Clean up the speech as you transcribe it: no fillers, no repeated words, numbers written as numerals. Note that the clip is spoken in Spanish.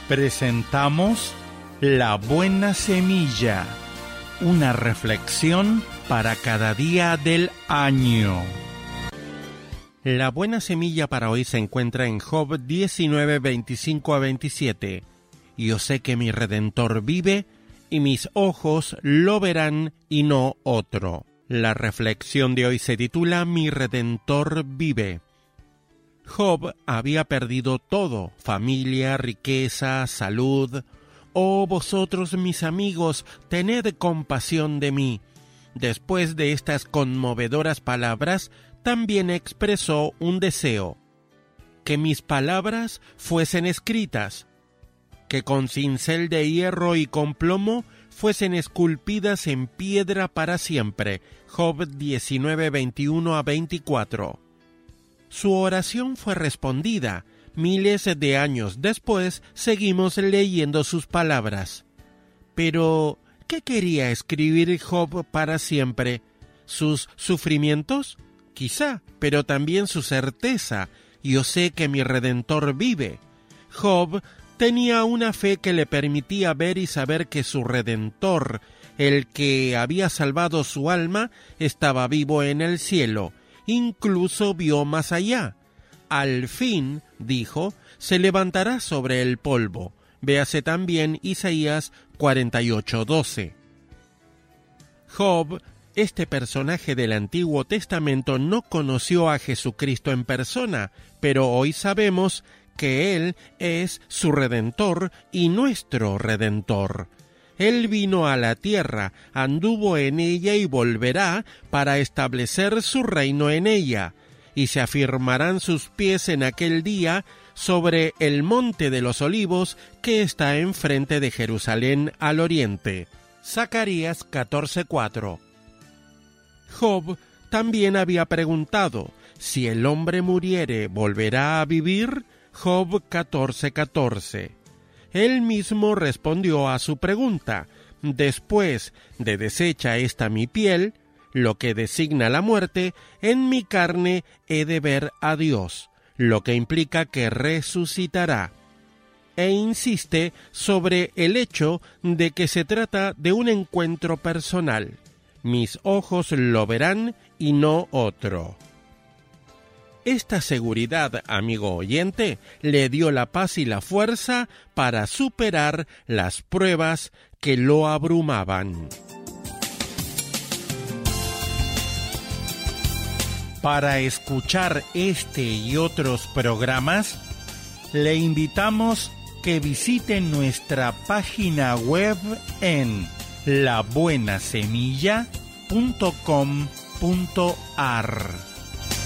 Presentamos La Buena Semilla, una reflexión para cada día del año. La buena semilla para hoy se encuentra en Job 19, 25 a 27. Yo sé que mi Redentor vive, y mis ojos lo verán y no otro. La reflexión de hoy se titula Mi Redentor vive. Job había perdido todo, familia, riqueza, salud. Oh, vosotros mis amigos, tened compasión de mí. Después de estas conmovedoras palabras, también expresó un deseo: que mis palabras fuesen escritas, que con cincel de hierro y con plomo fuesen esculpidas en piedra para siempre. Job 19, 21 a 24. Su oración fue respondida. Miles de años después seguimos leyendo sus palabras. Pero, ¿qué quería escribir Job para siempre? ¿Sus sufrimientos? Quizá, pero también su certeza. Yo sé que mi Redentor vive. Job tenía una fe que le permitía ver y saber que su Redentor, el que había salvado su alma, estaba vivo en el cielo. Incluso vio más allá. Al fin, dijo, se levantará sobre el polvo. Véase también Isaías 48:12. Job, este personaje del Antiguo Testamento, no conoció a Jesucristo en persona, pero hoy sabemos que Él es su Redentor y nuestro Redentor. Él vino a la tierra, anduvo en ella y volverá para establecer su reino en ella, y se afirmarán sus pies en aquel día sobre el monte de los olivos que está enfrente de Jerusalén al oriente. Zacarías 14:4. Job también había preguntado: ¿si el hombre muriere, volverá a vivir? Job 14:14. Él mismo respondió a su pregunta: después de deshecha esta mi piel, lo que designa la muerte, en mi carne he de ver a Dios, lo que implica que resucitará. E insiste sobre el hecho de que se trata de un encuentro personal. Mis ojos lo verán y no otro. Esta seguridad, amigo oyente, le dio la paz y la fuerza para superar las pruebas que lo abrumaban. Para escuchar este y otros programas, le invitamos que visite nuestra página web en labuenasemilla.com.ar.